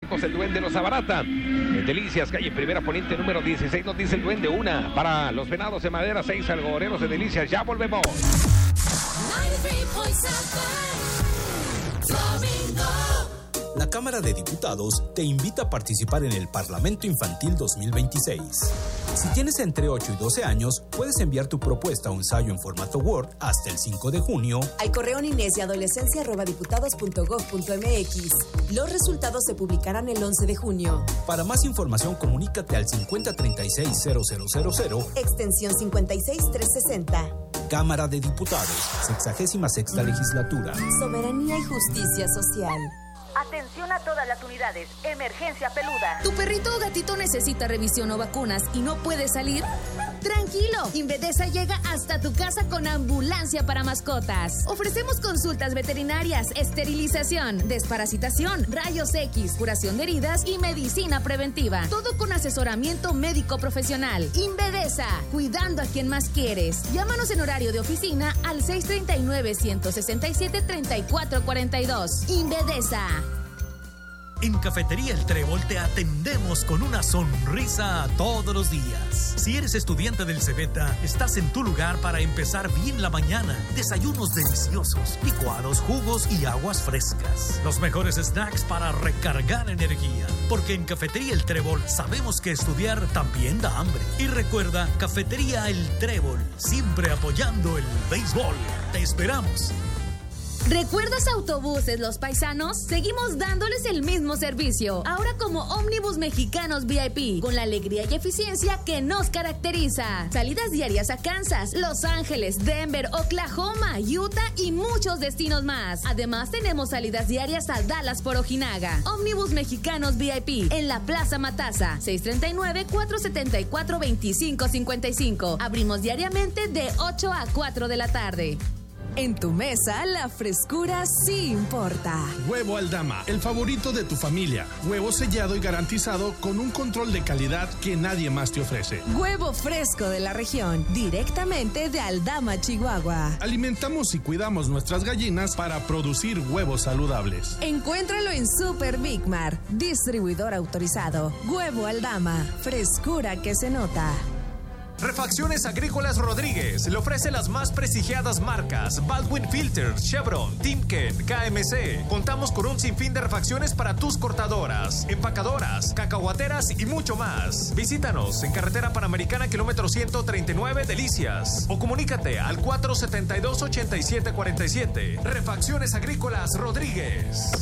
Tacos El Duende los abarata. En Delicias, calle Primera Poniente número 16, nos dice el Duende. Una para los Venados de Madera, 6 algodoneros de Delicias. Ya volvemos. 93.7 La Cámara de Diputados te invita a participar en el Parlamento Infantil 2026. Si tienes entre 8 y 12 años, puedes enviar tu propuesta o ensayo en formato Word hasta el 5 de junio al correo ninesiadolescencia@diputados.gov.mx. Los resultados se publicarán el 11 de junio. Para más información, comunícate al 5036-0000, extensión 56360. Cámara de Diputados, 66ª Legislatura. Soberanía y justicia social. Atención a todas las unidades. Emergencia peluda. ¿Tu perrito o gatito necesita revisión o vacunas y no puede salir? Tranquilo, Invedesa llega hasta tu casa con ambulancia para mascotas. Ofrecemos consultas veterinarias, esterilización, desparasitación, rayos X, curación de heridas y medicina preventiva. Todo con asesoramiento médico profesional. Invedesa, cuidando a quien más quieres. Llámanos en horario de oficina al 639-167-3442. Invedesa. En Cafetería El Trébol te atendemos con una sonrisa todos los días. Si eres estudiante del Cebeta, estás en tu lugar para empezar bien la mañana. Desayunos deliciosos, licuados, jugos y aguas frescas. Los mejores snacks para recargar energía. Porque en Cafetería El Trébol sabemos que estudiar también da hambre. Y recuerda, Cafetería El Trébol, siempre apoyando el béisbol. Te esperamos. ¿Recuerdas Autobuses Los Paisanos? Seguimos dándoles el mismo servicio, ahora como Ómnibus Mexicanos VIP, con la alegría y eficiencia que nos caracteriza. Salidas diarias a Kansas, Los Ángeles, Denver, Oklahoma, Utah y muchos destinos más. Además tenemos salidas diarias a Dallas por Ojinaga. Ómnibus Mexicanos VIP, en la Plaza Matasa, 639-474-2555. Abrimos diariamente de 8 a 4 de la tarde. En tu mesa, la frescura sí importa. Huevo Aldama, el favorito de tu familia. Huevo sellado y garantizado con un control de calidad que nadie más te ofrece. Huevo fresco de la región, directamente de Aldama, Chihuahua. Alimentamos y cuidamos nuestras gallinas para producir huevos saludables. Encuéntralo en Super Big Mar, distribuidor autorizado. Huevo Aldama, frescura que se nota. Refacciones Agrícolas Rodríguez le ofrece las más prestigiadas marcas Baldwin Filters, Chevron, Timken, KMC. Contamos con un sinfín de refacciones para tus cortadoras, empacadoras, cacahuateras y mucho más. Visítanos en Carretera Panamericana, kilómetro 139, Delicias. O comunícate al 472-8747. Refacciones Agrícolas Rodríguez.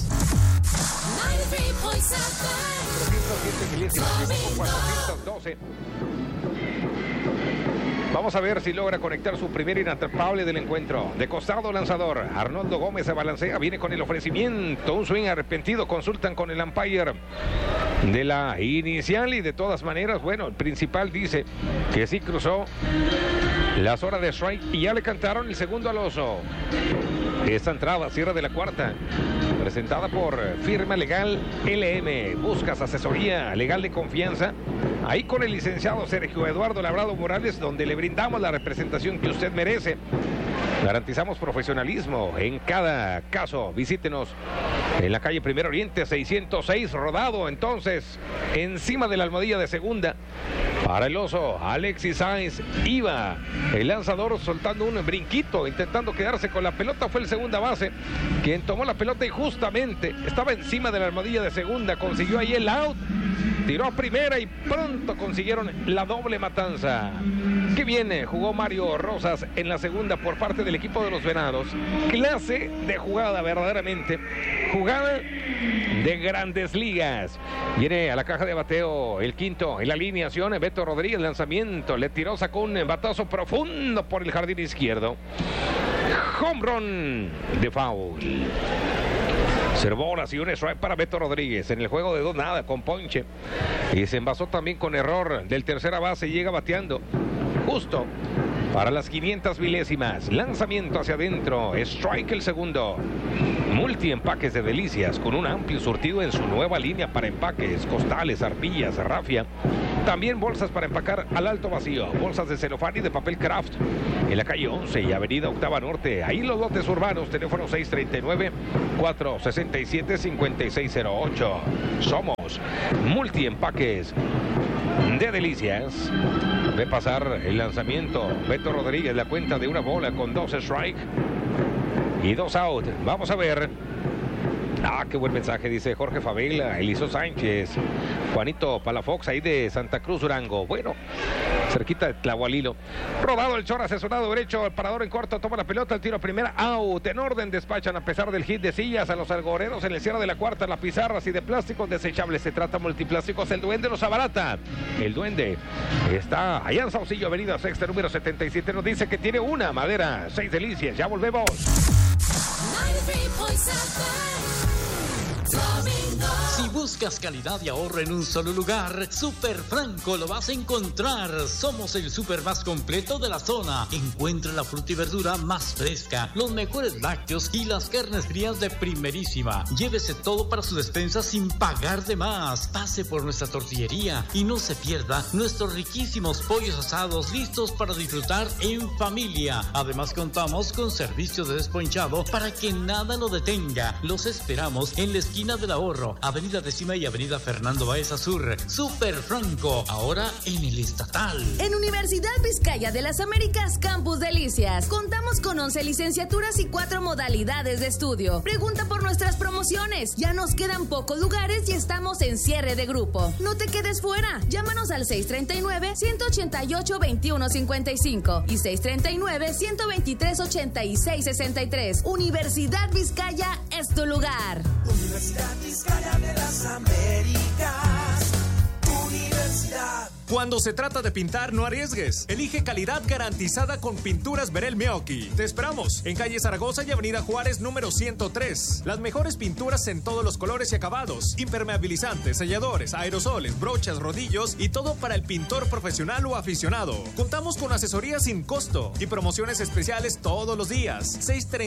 412. Vamos a ver si logra conectar su primer inatrapable del encuentro. De costado lanzador, Arnoldo Gómez se balancea, viene con el ofrecimiento, un swing arrepentido, consultan con el umpire de la inicial y de todas maneras, bueno, el principal dice que sí cruzó las horas de strike y ya le cantaron el segundo al oso. Esta entrada, cierre de la cuarta, presentada por Firma Legal LM. Buscas asesoría legal de confianza. Ahí con el licenciado Sergio Eduardo Labrado Morales, donde le brindamos la representación que usted merece. Garantizamos profesionalismo en cada caso. Visítenos en la calle Primer Oriente 606, rodado entonces encima de la almohadilla de segunda. Para el oso, Alexis Sáenz iba el lanzador soltando un brinquito, intentando quedarse con la pelota. Fue el segunda base quien tomó la pelota y justamente estaba encima de la almohadilla de segunda. Consiguió ahí el out, tiró a primera y pronto consiguieron la doble matanza. Qué bien jugó Mario Rosas en la segunda por parte del equipo de los Venados. Clase de jugada, verdaderamente. Jugada de grandes ligas. Viene a la caja de bateo el quinto en la alineación. Beto Rodríguez, lanzamiento. Le tiró, sacó un batazo profundo por el jardín izquierdo. Home run de foul. Cerbolas y un strike para Beto Rodríguez en el juego de 2-0 con ponche. Y se envasó también con error del tercera base. Llega bateando justo para las 500 milésimas. Lanzamiento hacia adentro. Strike el segundo. Multiempaques de Delicias, con un amplio surtido en su nueva línea para empaques, costales, arpillas, rafia. También bolsas para empacar al alto vacío, bolsas de celofán y de papel craft. En la calle 11 y avenida Octava Norte, ahí los lotes urbanos, teléfono 639-467-5608. Somos Multiempaques de Delicias. De pasar el lanzamiento, Beto Rodríguez, la cuenta de una bola con 2 strike y 2 out. Vamos a ver. Qué buen mensaje, dice Jorge Favela, Eliso Sánchez, Juanito Palafox, ahí de Santa Cruz, Durango. Bueno, cerquita de Tlahualilo. Rodado el chorro hacia su lado derecho, el parador en corto, toma la pelota, el tiro a primera, out. En orden despachan a pesar del hit de sillas a los algoreros en el cierre de la cuarta, las pizarras y de plásticos desechables. Se trata multiplásticos, el Duende los abarata. El Duende está allá en Saucillo, avenida Sexta, número 77. Nos dice que tiene una madera, 6 Delicias. Ya volvemos. Si buscas calidad y ahorro en un solo lugar, Super Franco lo vas a encontrar. Somos el super más completo de la zona. Encuentra la fruta y verdura más fresca, los mejores lácteos y las carnes frías de primerísima. Llévese todo para su despensa sin pagar de más. Pase por nuestra tortillería y no se pierda nuestros riquísimos pollos asados listos para disfrutar en familia. Además contamos con servicio de desponchado para que nada lo detenga. Los esperamos en la esquina del Ahorro, Avenida Décima y Avenida Fernando Baeza Sur. Super Franco, ahora en el Estatal. En Universidad Vizcaya de las Américas, Campus Delicias, contamos con 11 licenciaturas y 4 modalidades de estudio. Pregunta por nuestras promociones. Ya nos quedan pocos lugares y estamos en cierre de grupo. No te quedes fuera. Llámanos al 639-188-2155 y 639-123-8663. Universidad Vizcaya es tu lugar. Universidad Vizcaya de las Américas. Universidad. Cuando se trata de pintar, no arriesgues. Elige calidad garantizada con Pinturas Verel Meoqui. Te esperamos en calle Zaragoza y avenida Juárez número 103. Las mejores pinturas en todos los colores y acabados. Impermeabilizantes, selladores, aerosoles, brochas, rodillos y todo para el pintor profesional o aficionado. Contamos con asesoría sin costo y promociones especiales todos los días.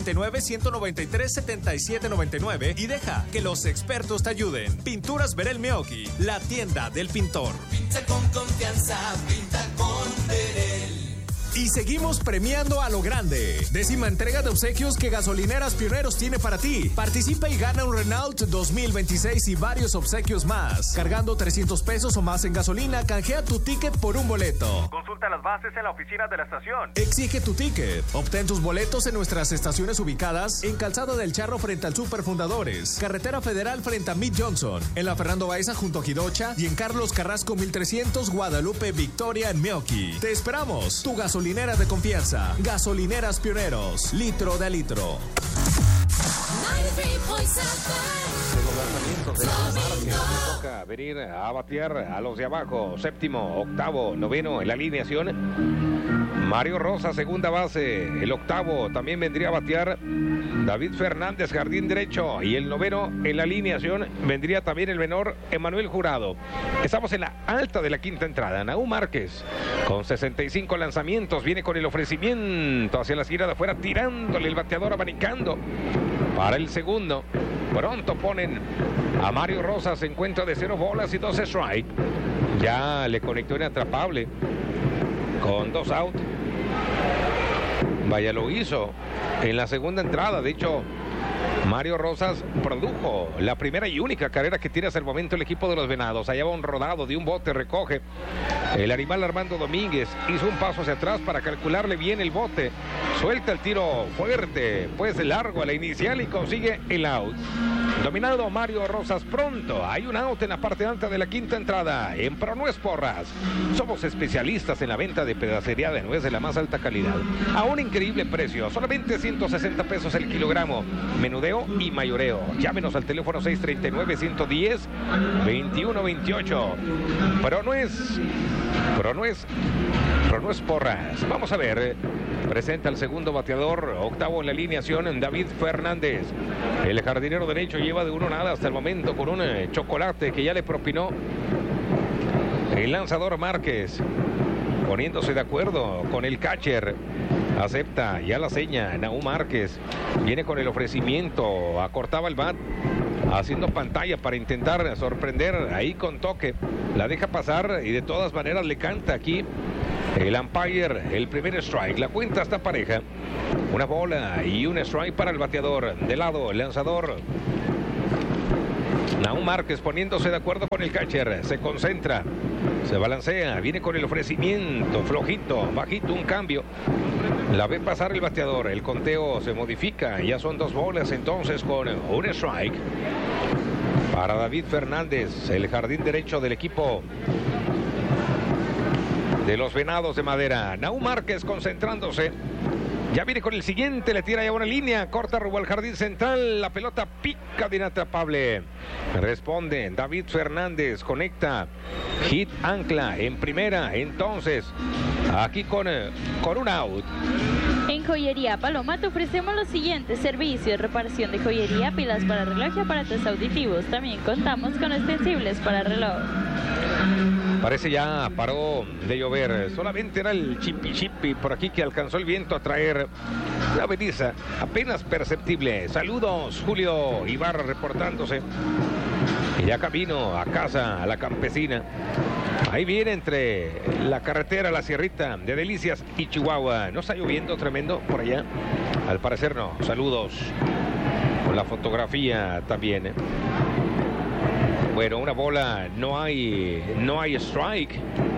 639-193-7799 y deja que los expertos te ayuden. Pinturas Verel Meoqui, la tienda del pintor. Pinta con confianza, pinta con Verel. Y seguimos premiando a lo grande. 10ª entrega de obsequios que Gasolineras Pioneros tiene para ti. Participa y gana un Renault 2026 y varios obsequios más. Cargando 300 pesos o más en gasolina, canjea tu ticket por un boleto. Consulta las bases en la oficina de la estación. Exige tu ticket. Obtén tus boletos en nuestras estaciones ubicadas en Calzada del Charro frente al Super Fundadores, Carretera Federal frente a Mid Johnson, en la Fernando Baeza junto a Jidocha y en Carlos Carrasco 1300 Guadalupe Victoria en Meoqui. Te esperamos. Tu gasolinera de confianza. Gasolineras Pioneros. Litro de litro. De le toca venir a batear a los de abajo. 7º, 8º, 9º en la alineación. Mario Rosa, segunda base. El 8º también vendría a batear David Fernández, jardín derecho. Y el 9º en la alineación vendría también el menor Emanuel Jurado. Estamos en la alta de la 5ª entrada. Nahum Márquez con 65 lanzamientos. Viene con el ofrecimiento hacia la esquina de afuera, tirándole el bateador, abanicando para el segundo. Pronto ponen a Mario Rosas, encuentro de 0 bolas y 2 strike. Ya le conectó inatrapable con 2 out. Vaya, lo hizo en la segunda entrada. De hecho, Mario Rosas produjo la primera y única carrera que tiene hasta el momento el equipo de los Venados. Allá va un rodado de un bote, recoge el animal Armando Domínguez. Hizo un paso hacia atrás para calcularle bien el bote. Suelta el tiro fuerte, pues largo a la inicial y consigue el out. Dominado Mario Rosas pronto. Hay un out en la parte alta de la 5ª entrada. En Pronuez Porras. Somos especialistas en la venta de pedacería de nuez de la más alta calidad. A un increíble precio. Solamente 160 pesos el kilogramo. Menudeo y mayoreo. Llámenos al teléfono 639-110-2128. Pronuez Porras. Vamos a ver. Presenta el segundo bateador, 8º en la alineación, David Fernández. El jardinero derecho lleva de 1-0 hasta el momento con un chocolate que ya le propinó el lanzador Márquez, poniéndose de acuerdo con el catcher Acepta ya la seña. Nahum Márquez viene con el ofrecimiento. Acortaba el bat, haciendo pantalla para intentar sorprender ahí con toque. La deja pasar y de todas maneras le canta aquí el umpire el primer strike. La cuenta está pareja. Una bola y un strike para el bateador. De lado, el lanzador Nahum Márquez poniéndose de acuerdo con el catcher. Se concentra, se balancea, viene con el ofrecimiento, flojito, bajito, un cambio. La ve pasar el bateador, el conteo se modifica, ya son 2 bolas entonces con un strike para David Fernández, el jardín derecho del equipo de los Venados de Madera. Nahum Márquez concentrándose. Ya viene con el siguiente, le tira ya una línea, corta rumbo al jardín central, la pelota pica de inatrapable. Responde David Fernández, conecta, hit ancla en primera, entonces aquí con un out. En Joyería Paloma te ofrecemos los siguientes servicios: reparación de joyería, pilas para reloj y aparatos auditivos. También contamos con extensibles para reloj. Parece ya paró de llover, solamente era el chipi por aquí que alcanzó el viento a traer una brisa apenas perceptible. Saludos, Julio Ibarra reportándose. Y ya camino a casa, a la campesina. Ahí viene entre la carretera, la sierrita de Delicias y Chihuahua. ¿No está lloviendo tremendo por allá? Al parecer no. Saludos. Con la fotografía también. Bueno, una bola, no hay strike.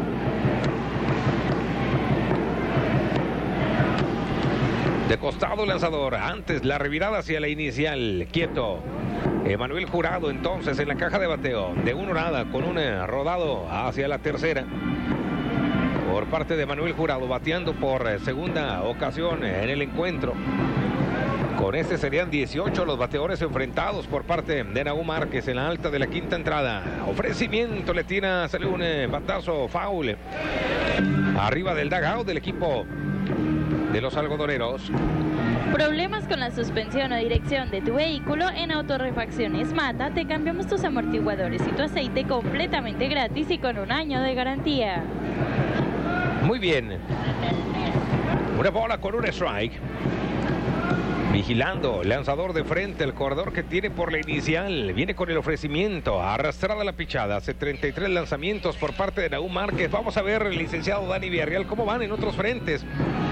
De costado lanzador, antes la revirada hacia la inicial, quieto. Emanuel Jurado entonces en la caja de bateo, de 1-0 con un rodado hacia la tercera. Por parte de Emanuel Jurado, bateando por segunda ocasión en el encuentro. Con este serían 18 los bateadores enfrentados por parte de Nahum Márquez en la alta de la quinta entrada. Ofrecimiento, le tira, sale un batazo foul. Arriba del dugout del equipo de los algodoneros. ¿Problemas con la suspensión o dirección de tu vehículo? En Autorrefacciones Mata te cambiamos tus amortiguadores y tu aceite completamente gratis y con 1 año de garantía. Muy bien. Una bola con un strike. Vigilando, lanzador de frente, el corredor que tiene por la inicial. Viene con el ofrecimiento, arrastrada la pichada. Hace 33 lanzamientos por parte de Nahum Márquez. Vamos a ver, el licenciado Dani Villarreal, cómo van en otros frentes.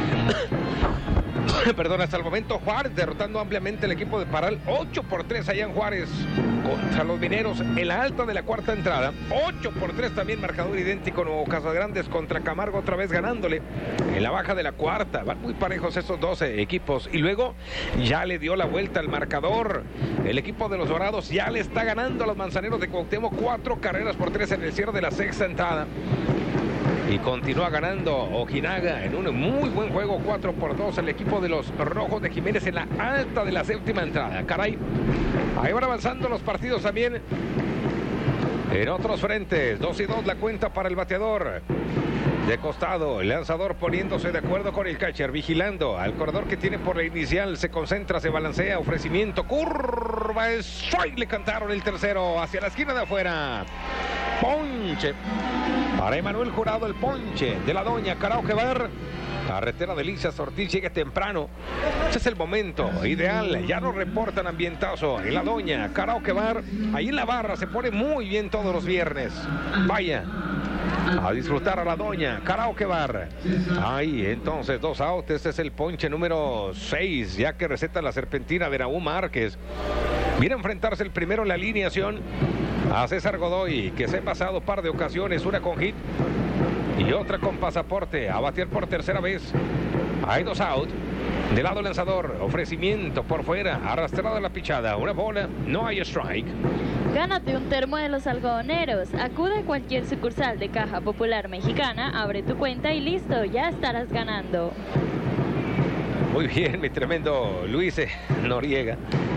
Perdón, hasta el momento Juárez derrotando ampliamente el equipo de Parral. 8-3 allá en Juárez contra los Mineros en la alta de la cuarta entrada. 8-3 también, marcador idéntico. Nuevo Casagrandes contra Camargo, otra vez ganándole en la baja de la cuarta. Van muy parejos esos 12 equipos. Y luego ya le dio la vuelta al marcador. El equipo de los Dorados ya le está ganando a los Manzaneros de Cuauhtémoc 4-3 en el cierre de la sexta entrada. Y continúa ganando Ojinaga en un muy buen juego, 4-2 el equipo de los Rojos de Jiménez en la alta de la séptima entrada. Caray, ahí van avanzando los partidos también en otros frentes. 2-2 la cuenta para el bateador. De costado, el lanzador poniéndose de acuerdo con el catcher, vigilando al corredor que tiene por la inicial. Se concentra, se balancea, ofrecimiento, curva, strike, le cantaron el tercero hacia la esquina de afuera. Ponche para Emanuel Jurado, el ponche de la doña Karaoke Bar. Carretera Delicias Ortiz llega temprano. Ese es el momento ideal. Ya nos reportan ambientazo en la doña Karaoke Bar. Ahí en la barra se pone muy bien todos los viernes. Vaya a disfrutar a la doña Karaoke Bar. Ahí entonces 2 outs. Este es el ponche número 6, ya que receta la serpentina de Nahum Márquez. Viene a enfrentarse el primero en la alineación a César Godoy, que se ha pasado un par de ocasiones, una con hit y otra con pasaporte, a batear por tercera vez. Hay 2 out. De lado lanzador, ofrecimiento por fuera, arrastrada la pichada, una bola, no hay strike. Gánate un termo de los algodoneros. Acude a cualquier sucursal de Caja Popular Mexicana, abre tu cuenta y listo, ya estarás ganando. Muy bien, mi tremendo Luis Noriega,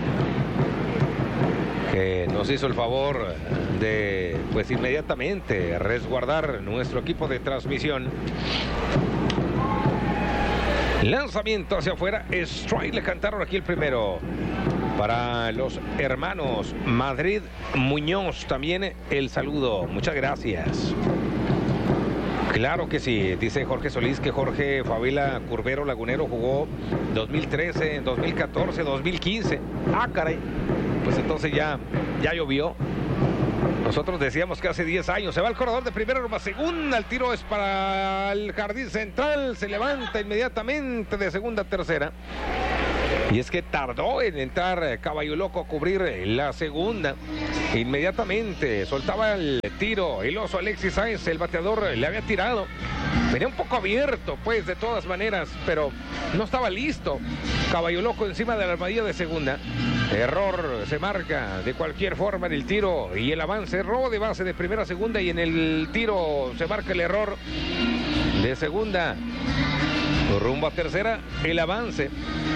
que nos hizo el favor de, pues inmediatamente, resguardar nuestro equipo de transmisión. Lanzamiento hacia afuera, strike, le cantaron aquí el primero. Para los hermanos Madrid Muñoz, también el saludo. Muchas gracias. Claro que sí, dice Jorge Solís que Jorge Favela Curbero Lagunero jugó 2013, 2014, 2015. Ah, caray. Pues entonces ya llovió. Nosotros decíamos que hace 10 años. Se va el corredor de primera rumbo a segunda. El tiro es para el jardín central. Se levanta inmediatamente de segunda a tercera. Y es que tardó en entrar Caballo Loco a cubrir la segunda. Inmediatamente soltaba el tiro el oso Alexis Sáenz, el bateador le había tirado. Venía un poco abierto, pues, de todas maneras, pero no estaba listo. Caballo Loco encima de la armadilla de segunda. Error se marca de cualquier forma en el tiro y el avance. Robo de base de primera a segunda y en el tiro se marca el error de segunda. Rumbo a tercera, el avance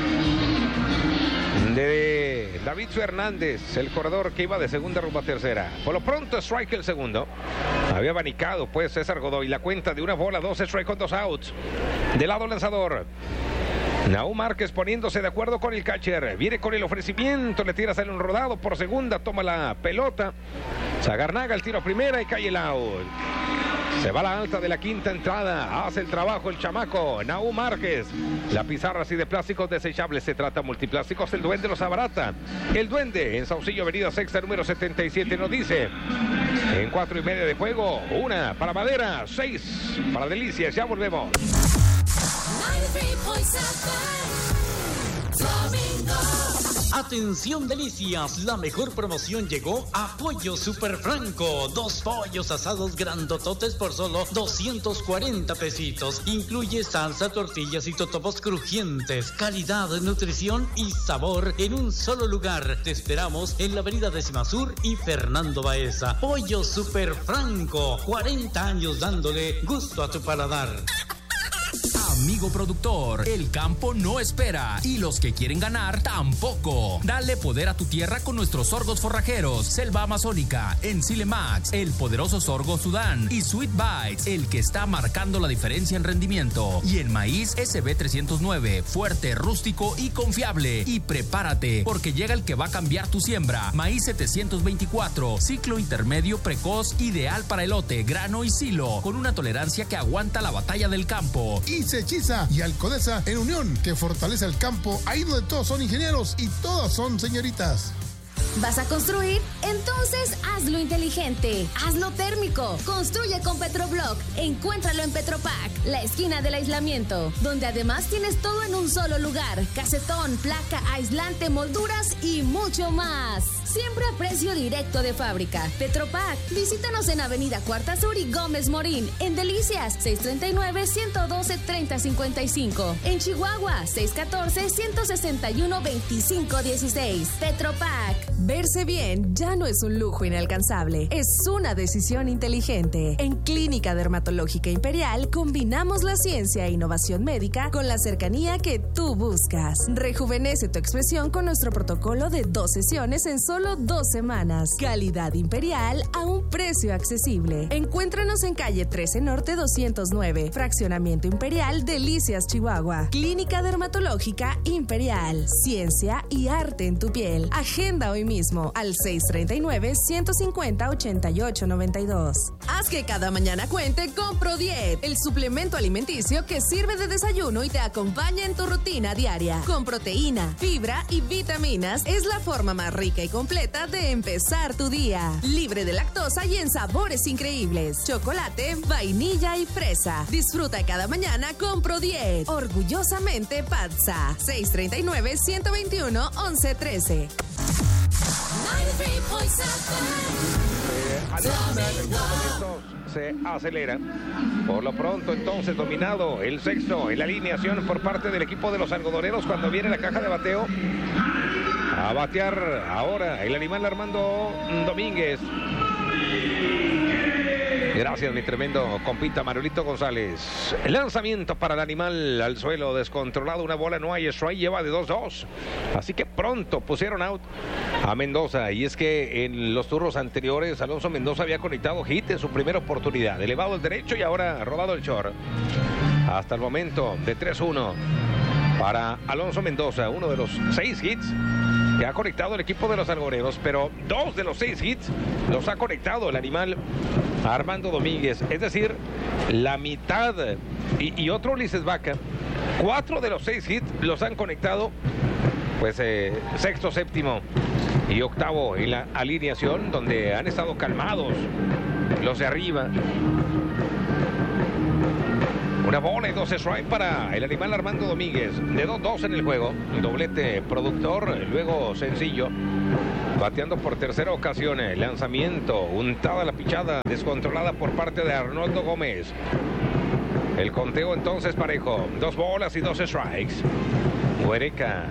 de David Fernández, el corredor que iba de segunda rumbo a tercera. Por lo pronto, strike el segundo. Había abanicado, pues, César Godoy. La cuenta de 1 bola, 2 strike con 2 outs. De lado lanzador. Nahum Márquez poniéndose de acuerdo con el catcher. Viene con el ofrecimiento, le tira, sale un rodado por segunda, toma la pelota. Zagarnaga el tiro a primera y cae el out. Se va a la alta de la quinta entrada. Hace el trabajo el chamaco Nahum Márquez. La pizarra así de plásticos desechables. Se trata multiplásticos. El Duende los abarata. El Duende en Saucillo, avenida Sexta, número 77. Nos dice en 4:30 de juego. 1 para Madera, 6 para Delicias. Ya volvemos. Atención Delicias, la mejor promoción llegó a Pollo Super Franco. 2 pollos asados grandototes por solo 240 pesitos. Incluye salsa, tortillas y totopos crujientes. Calidad, nutrición y sabor en un solo lugar. Te esperamos en la avenida Décima Sur y Fernando Baeza. Pollo Super Franco, 40 años dándole gusto a tu paladar. Amigo productor, el campo no espera y los que quieren ganar tampoco. Dale poder a tu tierra con nuestros sorgos forrajeros, Selva Amazónica, Enzile Max, el poderoso sorgo Sudán y Sweet Bites, el que está marcando la diferencia en rendimiento. Y el maíz SB309, fuerte, rústico y confiable. Y prepárate, porque llega el que va a cambiar tu siembra. Maíz 724, ciclo intermedio precoz, ideal para elote, grano y silo, con una tolerancia que aguanta la batalla del campo. Y Sechiza y Alcodesa en unión, que fortalece el campo, ahí donde todos son ingenieros y todas son señoritas. ¿Vas a construir? Entonces hazlo inteligente, hazlo térmico. Construye con Petroblock. Encuéntralo en Petropac, la esquina del aislamiento, donde además tienes todo en un solo lugar: casetón, placa, aislante, molduras y mucho más. Siempre a precio directo de fábrica. Petropac. Visítanos en Avenida Cuarta Sur y Gómez Morín. En Delicias, 639-112-3055. En Chihuahua, 614-161-2516. Petropac. Verse bien ya no es un lujo inalcanzable, es una decisión inteligente. En Clínica Dermatológica Imperial combinamos la ciencia e innovación médica con la cercanía que tú buscas. Rejuvenece tu expresión con nuestro protocolo de 2 sesiones en solo 2 semanas. Calidad Imperial a un precio accesible. Encuéntranos en calle 13 Norte 209, Fraccionamiento Imperial, Delicias, Chihuahua. Clínica Dermatológica Imperial. Ciencia y arte en tu piel. Agenda hoy mismo al 639-150-8892. Haz que cada mañana cuente con ProDiet, el suplemento alimenticio que sirve de desayuno y te acompaña en tu rutina diaria. Con proteína, fibra y vitaminas, es la forma más rica y completa de empezar tu día. Libre de lactosa y en sabores increíbles: chocolate, vainilla y fresa. Disfruta cada mañana con ProDiet. Orgullosamente Patsa. 639-121-1113. Se acelera. Por lo pronto, entonces, dominado el sexto en la alineación por parte del equipo de los algodoneros cuando viene la caja de bateo. A batear ahora el animal Armando Domínguez. Gracias, mi tremendo compita Manuelito González. El lanzamiento para el animal al suelo descontrolado. 1 bola, no hay strike, lleva de 2-2. Así que pronto pusieron out a Mendoza. Y es que en los turnos anteriores Alonso Mendoza había conectado hit en su primera oportunidad. Elevado el derecho y ahora rodado el short. Hasta el momento de 3-1 para Alonso Mendoza. Uno de los 6 hits que ha conectado el equipo de los algoneros, pero 2 de los 6 hits los ha conectado el animal Armando Domínguez. Es decir, la mitad. Y otro Ulises Vaca, 4 de los 6 hits los han conectado, pues sexto, séptimo y octavo en la alineación, donde han estado calmados los de arriba. Una bola y 2 strikes para el animal Armando Domínguez. De 2-2 en el juego. Doblete productor, luego sencillo. Bateando por tercera ocasión. Lanzamiento, untada la pichada, descontrolada por parte de Arnoldo Gómez. El conteo entonces parejo. 2 bolas y 2 strikes. Huereca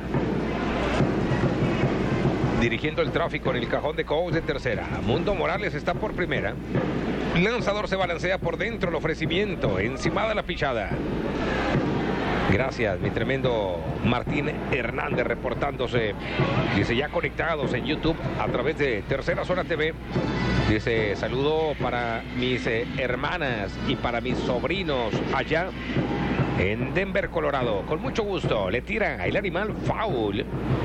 dirigiendo el tráfico en el cajón de coach de tercera. Mundo Morales está por primera. Lanzador se balancea por dentro, el ofrecimiento, encimada la pichada. Gracias, mi tremendo Martín Hernández reportándose. Dice, ya conectados en YouTube a través de Tercera Zona TV. Dice, saludo para mis hermanas y para mis sobrinos allá en Denver, Colorado. Con mucho gusto, le tira el animal foul.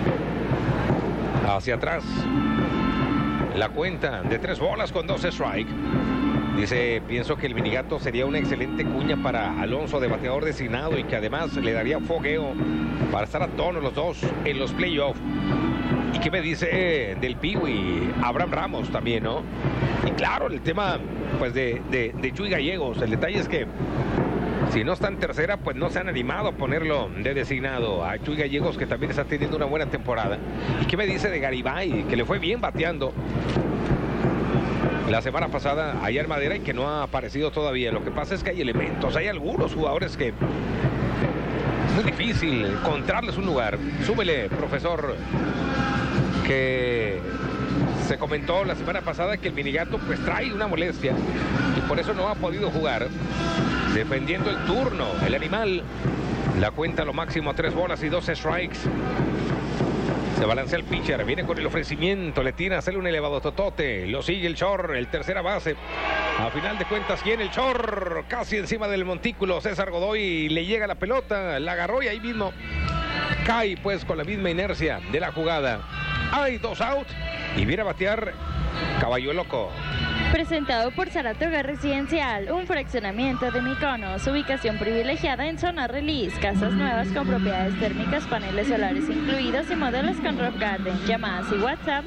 Hacia atrás. La cuenta de 3 bolas con 2 strikes. Dice, pienso que el Minigato sería una excelente cuña para Alonso de bateador designado y que además le daría fogueo para estar a tono los dos en los playoffs. ¿Y qué me dice del Piwi? Abraham Ramos también, ¿no? Y claro, el tema pues de Chuy Gallegos. El detalle es que si no está en tercera, pues no se han animado a ponerlo de designado. A Chuy Gallegos, que también está teniendo una buena temporada. ¿Y qué me dice de Garibay? Que le fue bien bateando la semana pasada allá en Madera y que no ha aparecido todavía. Lo que pasa es que hay elementos, hay algunos jugadores que es difícil encontrarles un lugar. Súbele, profesor, que se comentó la semana pasada que el Minigato pues trae una molestia y por eso no ha podido jugar. Defendiendo el turno, el animal. La cuenta lo máximo a 3 bolas y 2 strikes. Se balancea el pitcher, viene con el ofrecimiento, le tira a hacerle un elevado totote, lo sigue el short, el tercera base. A final de cuentas viene el short, casi encima del montículo. César Godoy le llega la pelota, la agarró y ahí mismo cae pues con la misma inercia de la jugada. Hay 2 out y viene a batear Caballo Loco. Presentado por Saratoga Residencial, un fraccionamiento de Mykonos, ubicación privilegiada en zona release, casas nuevas con propiedades térmicas, paneles solares incluidos y modelos con Rock Garden. Llamadas y WhatsApp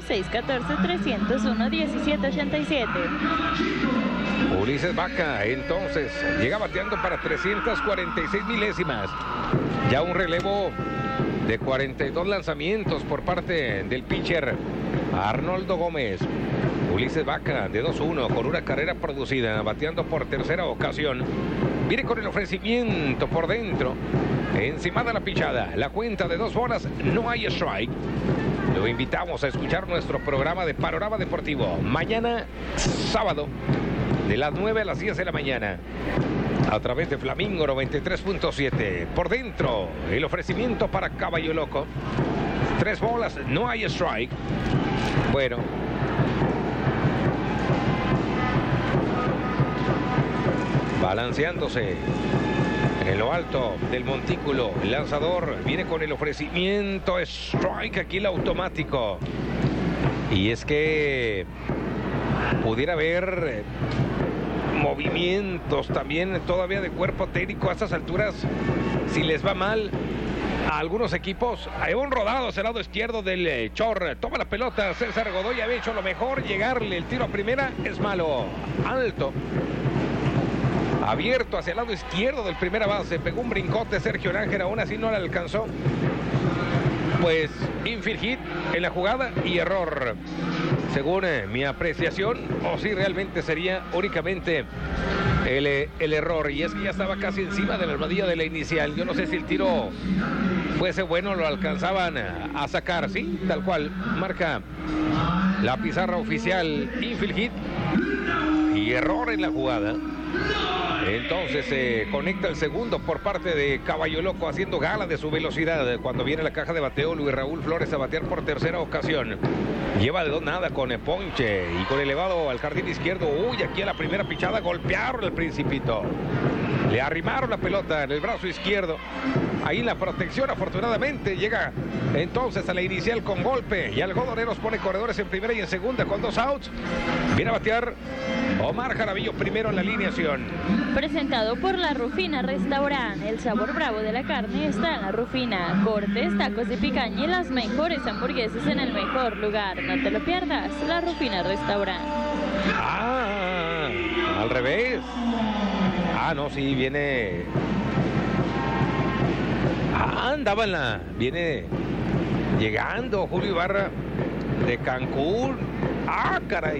614-301-1787. Ulises Vaca, entonces, llega bateando para 346 milésimas. Ya un relevo de 42 lanzamientos por parte del pitcher Arnoldo Gómez. Ulises Vaca de 2-1 con una carrera producida, bateando por tercera ocasión. Viene con el ofrecimiento por dentro, encimada la pichada. La cuenta de 2 bolas, no hay strike. Lo invitamos a escuchar nuestro programa de Panorama Deportivo mañana sábado de las 9 a las 10 de la mañana a través de Flamingo 93.7. Por dentro, el ofrecimiento para Caballo Loco. 3 bolas, no hay strike. Bueno, balanceándose en lo alto del montículo, el lanzador viene con el ofrecimiento, strike, aquí el automático. Y es que pudiera haber movimientos también todavía de cuerpo técnico a estas alturas. Si les va mal a algunos equipos, hay un rodado hacia el lado izquierdo del Chor, toma la pelota, César Godoy había hecho lo mejor, llegarle el tiro a primera es malo, alto, abierto hacia el lado izquierdo del primera base, pegó un brincote Sergio Nájera, aún así no le alcanzó. Pues infield hit en la jugada y error, según mi apreciación, o si realmente sería únicamente el error. Y es que ya estaba casi encima de la armadilla de la inicial. Yo no sé si el tiro fuese bueno, lo alcanzaban a sacar, sí, tal cual marca la pizarra oficial, infield hit y error en la jugada. Entonces se conecta el segundo por parte de Caballo Loco, haciendo gala de su velocidad. Cuando viene la caja de bateo, Luis Raúl Flores a batear por tercera ocasión. Lleva de 2-0 con ponche y con elevado al jardín izquierdo. Uy, aquí a la primera pichada golpearon al Principito. Le arrimaron la pelota en el brazo izquierdo. Ahí la protección, afortunadamente, llega entonces a la inicial con golpe. Y Algodoneros pone corredores en primera y en segunda con 2 outs. Viene a batear Omar Jaramillo primero en la alineación. Presentado por La Rufina Restaurant. El sabor bravo de la carne está en La Rufina. Cortes, tacos de picaña y las mejores hamburguesas en el mejor lugar. No te lo pierdas. La Rufina Restaurant. Ah, al revés. Ah, no, sí, viene. Ah, andaba en la. Viene llegando Julio Ibarra de Cancún. Ah, caray.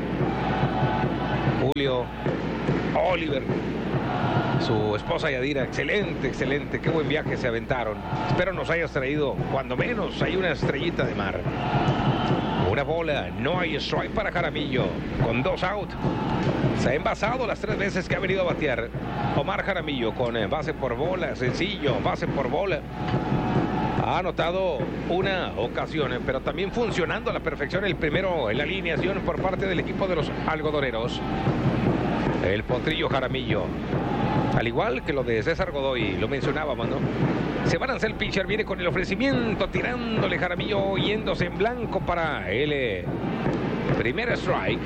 Julio, Oliver, su esposa Yadira, excelente, excelente, qué buen viaje se aventaron. Espero nos hayas traído, cuando menos, hay una estrellita de mar. Una bola, no hay strike para Jaramillo, con 2 out. Se ha envasado las 3 veces que ha venido a batear Omar Jaramillo, con base por bola, sencillo, base por bola. Ha anotado una ocasión, pero también funcionando a la perfección el primero en la alineación por parte del equipo de los algodoneros. El potrillo Jaramillo, al igual que lo de César Godoy, lo mencionábamos, ¿no? Se va a lanzar el pitcher, viene con el ofrecimiento, tirándole Jaramillo, yéndose en blanco para el primer strike.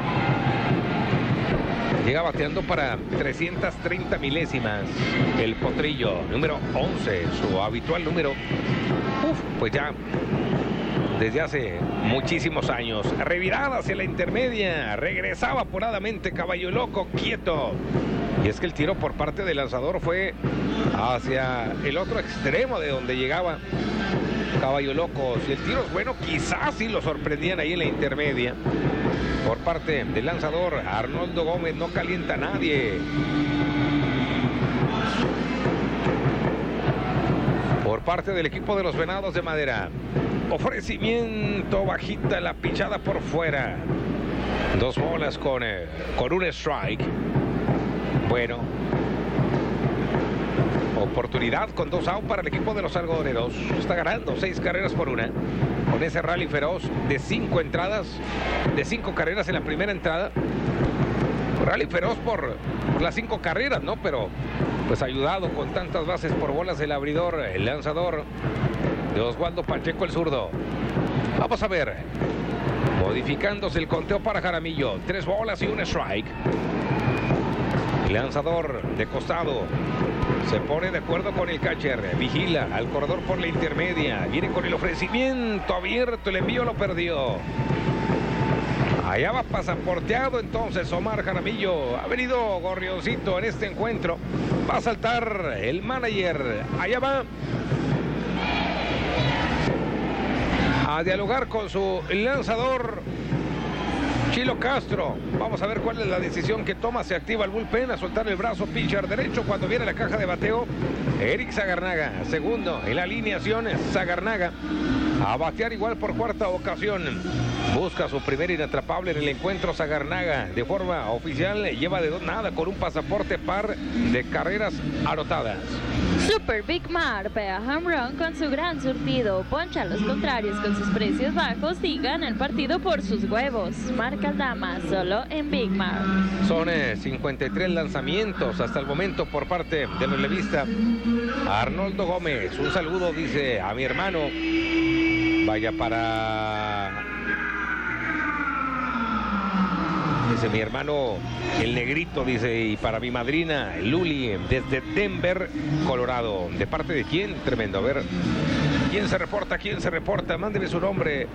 Llega bateando para 330 milésimas el potrillo, número 11, su habitual número. Pues ya desde hace muchísimos años. Revirada hacia la intermedia, regresaba apuradamente Caballo Loco, quieto. Y es que el tiro por parte del lanzador fue hacia el otro extremo de donde llegaba Caballo Loco. Si el tiro es bueno, quizás sí lo sorprendían ahí en la intermedia. Por parte del lanzador, Arnoldo Gómez no calienta a nadie. Por parte del equipo de los Venados de Madera, ofrecimiento, bajita la pichada por fuera. 2 bolas con un strike. Bueno, oportunidad con 2 out para el equipo de los algodoneros. Está ganando 6 carreras por 1. Con ese rally feroz de 5 entradas, de 5 carreras en la primera entrada. Rally feroz por las 5 carreras, ¿no? Pero pues ayudado con tantas bases por bolas el abridor, el lanzador de Oswaldo Pacheco, el zurdo. Vamos a ver. Modificándose el conteo para Jaramillo. 3 bolas y un strike. Lanzador de costado. Se pone de acuerdo con el catcher. Vigila al corredor por la intermedia. Viene con el ofrecimiento abierto. El envío lo perdió. Allá va pasaporteado entonces Omar Jaramillo. Ha venido gorrioncito en este encuentro. Va a saltar el manager. Allá va a dialogar con su lanzador Chilo Castro. Vamos a ver cuál es la decisión que toma. Se activa el bullpen a soltar el brazo pitcher derecho cuando viene la caja de bateo. Eric Sagarnaga, segundo en la alineación. Sagarnaga a batear igual por 4ª ocasión. Busca su primer inatrapable en el encuentro. Sagarnaga de forma oficial lleva de 2-0 con un pasaporte par de carreras anotadas. Super Big Mar pega home run con su gran surtido. Poncha a los contrarios con sus precios bajos y gana el partido por sus huevos. Marca Aldama solo en Big Mar. Son 53 lanzamientos hasta el momento por parte del relevista Arnoldo Gómez. Un saludo, dice, a mi hermano. Vaya para... Dice mi hermano el Negrito, dice, y para mi madrina Luli desde Denver, Colorado. ¿De parte de quién? Tremendo. A ver, ¿quién se reporta? ¿Quién se reporta? Mándeme su nombre.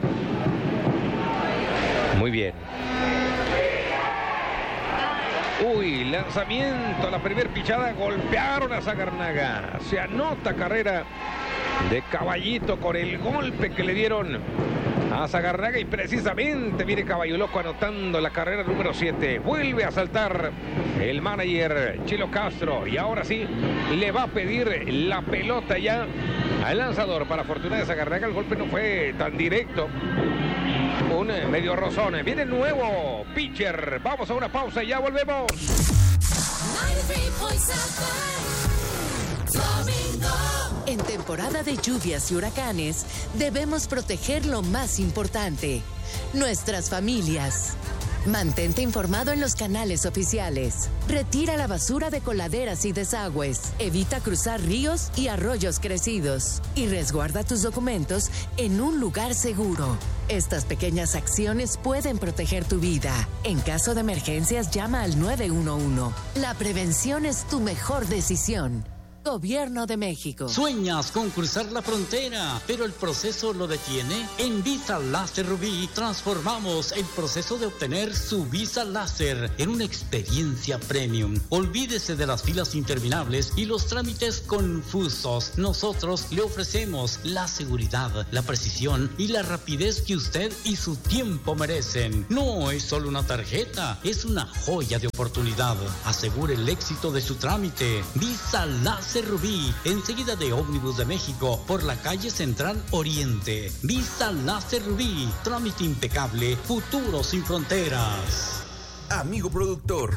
Muy bien. Uy, lanzamiento a la primer pichada. Golpearon a Sagarnaga. Se anota carrera de Caballito con el golpe que le dieron a Sagarnaga y precisamente viene Caballo Loco anotando la carrera número 7. Vuelve a saltar el manager Chilo Castro y ahora sí le va a pedir la pelota ya al lanzador. Para fortuna de Sagarnaga el golpe no fue tan directo. Un medio rozón. Viene el nuevo pitcher. Vamos a una pausa y ya volvemos. En temporada de lluvias y huracanes, debemos proteger lo más importante, nuestras familias. Mantente informado en los canales oficiales. Retira la basura de coladeras y desagües. Evita cruzar ríos y arroyos crecidos. Y resguarda tus documentos en un lugar seguro. Estas pequeñas acciones pueden proteger tu vida. En caso de emergencias, llama al 911. La prevención es tu mejor decisión. Gobierno de México. ¿Sueñas con cruzar la frontera, pero el proceso lo detiene? En Visa Láser Rubí transformamos el proceso de obtener su visa láser en una experiencia premium. Olvídese de las filas interminables y los trámites confusos. Nosotros le ofrecemos la seguridad, la precisión y la rapidez que usted y su tiempo merecen. No es solo una tarjeta, es una joya de oportunidad. Asegure el éxito de su trámite. Visa Láser Rubí, enseguida de Ómnibus de México, por la calle Central Oriente. Visa Láser Rubí, trámite impecable, futuro sin fronteras. Amigo productor,